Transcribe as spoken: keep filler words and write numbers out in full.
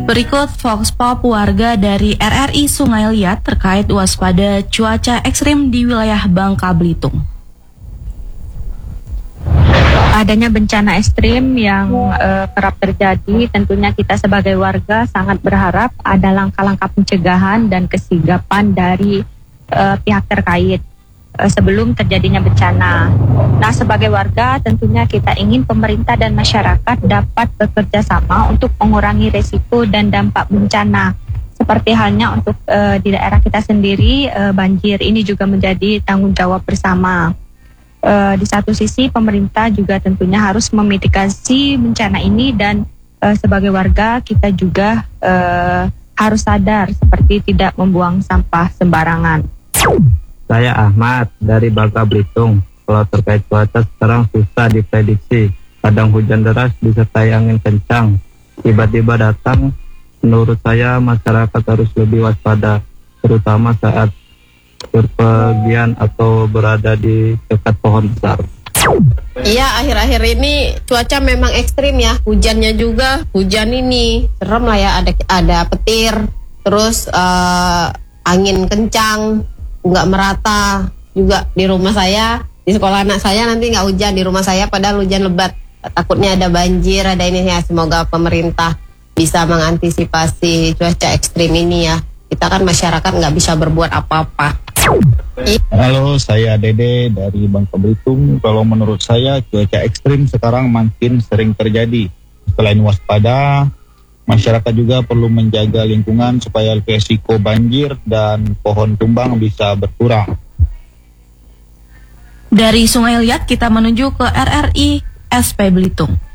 Berikut Vox Pop warga dari R R I Sungai Liat terkait waspada cuaca ekstrim di wilayah Bangka Belitung. Adanya bencana ekstrim yang uh, kerap terjadi, tentunya kita sebagai warga sangat berharap ada langkah-langkah pencegahan dan kesigapan dari uh, pihak terkait uh, sebelum terjadinya bencana. Nah, sebagai warga tentunya kita ingin pemerintah dan masyarakat dapat bekerja sama untuk mengurangi resiko dan dampak bencana. Seperti halnya untuk uh, di daerah kita sendiri, uh, banjir ini juga menjadi tanggung jawab bersama. Uh, di satu sisi pemerintah juga tentunya harus memitigasi bencana ini dan uh, sebagai warga kita juga uh, harus sadar seperti tidak membuang sampah sembarangan. Saya Ahmad dari Bangka Belitung. Kalau terkait cuaca sekarang susah diprediksi. Kadang hujan deras disertai angin kencang, tiba-tiba datang. Menurut saya masyarakat harus lebih waspada, terutama saat berpergian atau berada di dekat pohon besar. Iya, akhir-akhir ini cuaca memang ekstrim ya. Hujannya juga, hujan ini serem lah ya. Ada ada petir, terus uh, angin kencang, nggak merata. Juga di rumah saya, di sekolah anak saya nanti nggak hujan, di rumah saya padahal hujan lebat. Takutnya ada banjir, ada ini ya. Semoga pemerintah bisa mengantisipasi cuaca ekstrim ini ya. Kita kan masyarakat nggak bisa berbuat apa-apa. Halo, saya Dede dari Bangka Belitung. Kalau menurut saya cuaca ekstrim sekarang makin sering terjadi. Selain waspada, masyarakat juga perlu menjaga lingkungan supaya risiko banjir dan pohon tumbang bisa berkurang. Dari Sungai Liat kita menuju ke R R I S P Belitung.